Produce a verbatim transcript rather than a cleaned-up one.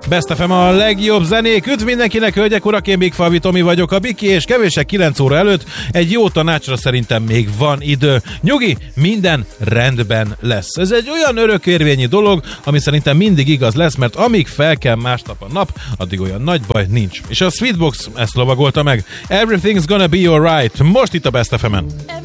Best ef em a legjobb zenék. Üdv mindenkinek, hölgyek, urak, én Big Falvi Tomi vagyok, a Biki, és kevések kilenc óra előtt egy jó tanácsra szerintem még van idő. Nyugi, minden rendben lesz. Ez egy olyan örökérvényi dolog, ami szerintem mindig igaz lesz, mert amíg fel kell másnap a nap, addig olyan nagy baj nincs. És a Sweetbox ezt lovagolta meg. Everything's gonna be alright. Most itt a Best ef emen.